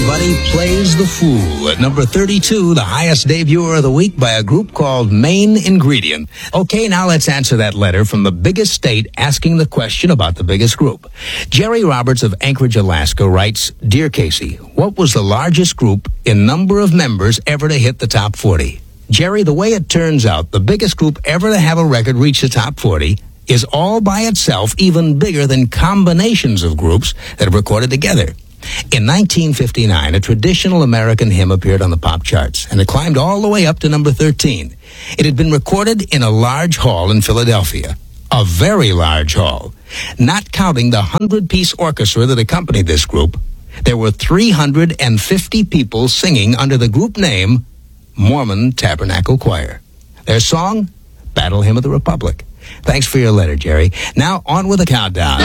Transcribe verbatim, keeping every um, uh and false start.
everybody plays the fool. At number thirty-two, the highest debuter of the week by a group called Main Ingredient. Okay, now let's answer that letter from the biggest state asking the question about the biggest group. Jerry Roberts of Anchorage, Alaska writes, Dear Casey, what was the largest group in number of members ever to hit the top forty? Jerry, the way it turns out, the biggest group ever to have a record reach the top forty is all by itself even bigger than combinations of groups that have recorded together. In nineteen fifty-nine, a traditional American hymn appeared on the pop charts, and it climbed all the way up to number thirteen. It had been recorded in a large hall in Philadelphia, a very large hall. Not counting the hundred-piece orchestra that accompanied this group, there were three hundred fifty people singing under the group name Mormon Tabernacle Choir. Their song, Battle Hymn of the Republic. Thanks for your letter, Jerry. Now, on with the countdown.